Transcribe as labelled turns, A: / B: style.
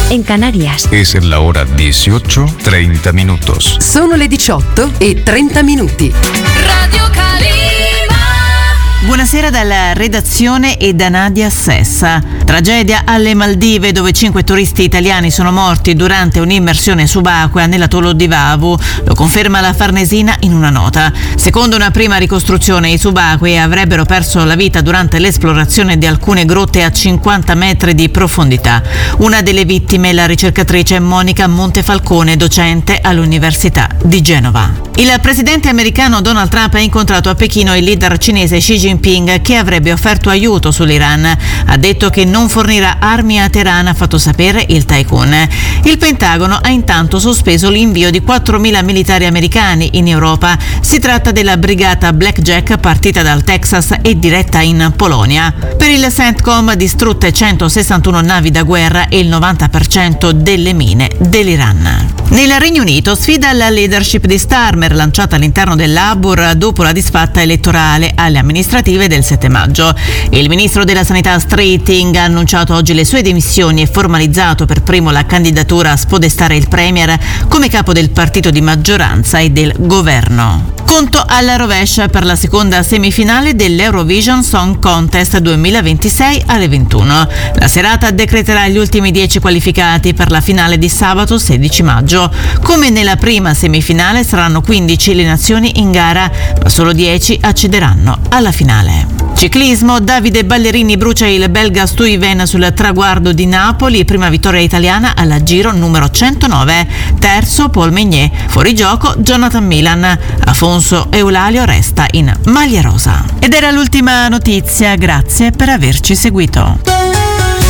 A: en Canarias.
B: Es la hora 18:30 minutos.
C: Sono le 18:30.
D: Radio Calima.
E: Buonasera dalla redazione e da Nadia Sessa. Tragedia alle Maldive, dove 5 turisti italiani sono morti durante un'immersione subacquea nell'atollo di Vavu. Lo conferma la Farnesina in una nota. Secondo una prima ricostruzione, i subacquei avrebbero perso la vita durante l'esplorazione di alcune grotte a 50 metri di profondità. Una delle vittime è la ricercatrice Monica Montefalcone, docente all'Università di Genova. Il presidente americano Donald Trump ha incontrato a Pechino il leader cinese Xi Jinping, che avrebbe offerto aiuto sull'Iran. Ha detto che non fornirà armi a Teheran, ha fatto sapere il Tycoon. Il Pentagono ha intanto sospeso l'invio di 4.000 militari americani in Europa. Si tratta della brigata Blackjack, partita dal Texas e diretta in Polonia. Per il CENTCOM, distrutte 161 navi da guerra e il 90% delle mine dell'Iran. Nel Regno Unito, sfida alla leadership di Starmer, lanciata all'interno del Labour dopo la disfatta elettorale alle amministrative del 7 maggio. Il ministro della Sanità Streeting ha annunciato oggi le sue dimissioni e formalizzato per primo la candidatura a spodestare il premier come capo del partito di maggioranza e del governo. Conto alla rovescia per la seconda semifinale dell'Eurovision Song Contest 2026 alle 21. La serata decreterà gli ultimi 10 qualificati per la finale di sabato 16 maggio. Come nella prima semifinale saranno 15 le nazioni in gara, ma solo 10 accederanno alla finale. Ciclismo, Davide Ballerini brucia il belga Stuyven sul traguardo di Napoli, prima vittoria italiana alla Giro numero 109. Terzo Paul Meunier, fuori gioco Jonathan Milan. Afonso Eulalio resta in maglia rosa. Ed era l'ultima notizia, grazie per averci seguito.